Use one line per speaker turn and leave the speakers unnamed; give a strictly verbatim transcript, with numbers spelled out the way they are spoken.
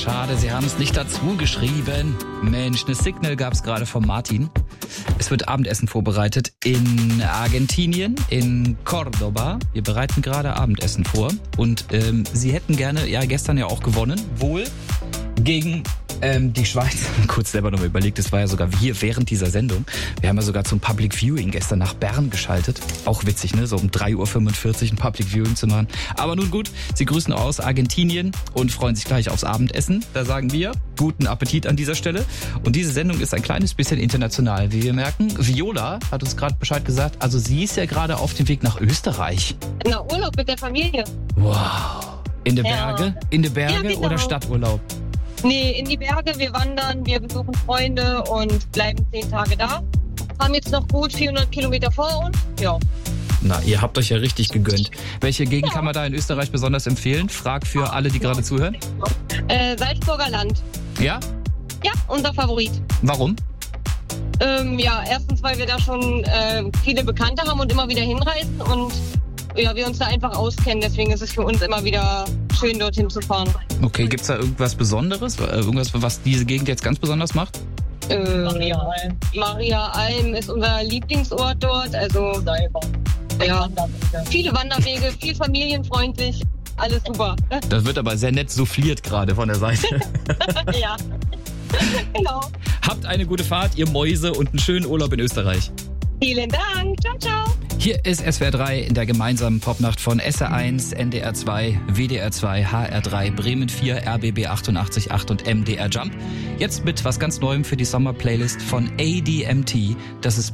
schade, Sie haben es nicht dazu geschrieben. Mensch, eine Signal gab es gerade von Martin. Es wird Abendessen vorbereitet in Argentinien, in Cordoba. Wir bereiten gerade Abendessen vor. Und ähm, Sie hätten gerne, ja gestern ja auch gewonnen, wohl gegen ähm, die Schweiz. Kurz selber noch mal überlegt, das war ja sogar hier während dieser Sendung. Wir haben ja sogar zum Public Viewing gestern nach Bern geschaltet. Auch witzig, ne? So um drei Uhr fünfundvierzig ein Public Viewing zu machen. Aber nun gut, Sie grüßen aus Argentinien und freuen sich gleich aufs Abendessen. Da sagen wir, guten Appetit an dieser Stelle. Und diese Sendung ist ein kleines bisschen international, wie wir merken. Viola hat uns gerade Bescheid gesagt, also sie ist ja gerade auf dem Weg nach Österreich.
Na, Urlaub mit der Familie.
Wow. In die Berge?
Ja.
In die Berge
Ja, genau.
Oder Stadturlaub?
Nee, in die Berge, wir wandern, wir besuchen Freunde und bleiben zehn Tage da. Haben jetzt noch gut vierhundert Kilometer vor uns. Ja.
Na, ihr habt euch ja richtig gegönnt. Welche Gegend
Ja.
kann man da in Österreich besonders empfehlen? Frag für alle, die gerade zuhören.
Äh, Salzburger Land.
Ja?
Ja, unser Favorit.
Warum?
Ähm, ja, erstens, weil wir da schon äh, viele Bekannte haben und immer wieder hinreisen und ja, wir uns da einfach auskennen. Deswegen ist es für uns immer wieder schön, dorthin zu fahren.
Okay, gibt's da irgendwas Besonderes? Äh, Irgendwas, was diese Gegend jetzt ganz besonders macht?
Äh, Maria Alm. Maria Alm ist unser Lieblingsort dort. Also ja, viele Wanderwege, viel familienfreundlich. Alles super.
Das wird aber sehr nett souffliert gerade von der Seite.
Ja, genau.
Habt eine gute Fahrt, ihr Mäuse, und einen schönen Urlaub in Österreich.
Vielen Dank. Ciao, ciao.
Hier ist S W R drei in der gemeinsamen Popnacht von S R eins, N D R zwei, W D R zwei, H R drei, Bremen vier, R B B achtundachtzig Komma acht und M D R Jump. Jetzt mit was ganz Neuem für die Sommer-Playlist von A D M T. Das ist